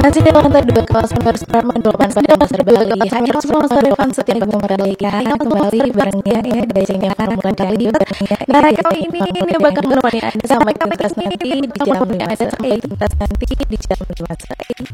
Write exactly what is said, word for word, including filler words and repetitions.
Masih dalam lantai dua kawasan baru Sudirman delapan pada pasar Bali. Hanya semua sore fans setia kembali kembali barengnya ya dari sini akan mulai kali barengnya. Nah kali ini ini bakal menemani anda sampai tuntas nanti di jam lima sampai tuntas nanti di jam lima sore.